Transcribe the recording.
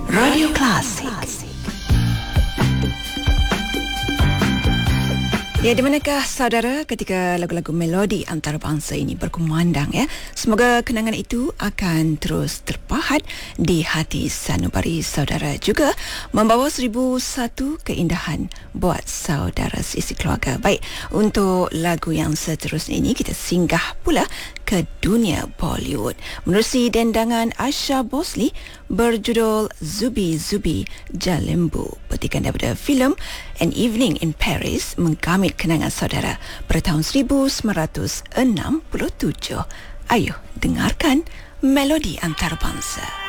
Radio Klasik. Ya, di manakah saudara ketika lagu-lagu melodi antarabangsa ini berkumandang ya? Semoga kenangan itu akan terus terpahat di hati sanubari saudara, juga membawa 1001 keindahan buat saudara sisi keluarga. Baik, untuk lagu yang seterusnya ini kita singgah pula ke dunia Bollywood menerusi dendangan Asha Bhosle berjudul Zubi Zubi Jalembu, petikan daripada filem An Evening in Paris, menggamit kenangan saudara pada tahun 1967. Ayuh dengarkan melodi antarabangsa.